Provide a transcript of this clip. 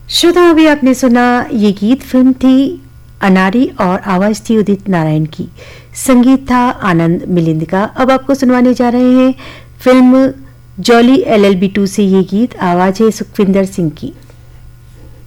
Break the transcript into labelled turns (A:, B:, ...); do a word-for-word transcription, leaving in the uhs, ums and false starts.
A: श्रोता, अभी आपने सुना ये गीत, फिल्म थी अनारी और आवाज थी उदित नारायण की, संगीत था आनंद मिलिंद का। अब आपको सुनवाने जा रहे हैं film jolly L L B to से ये गीत, आवाज है सुखविंदर सिंह की।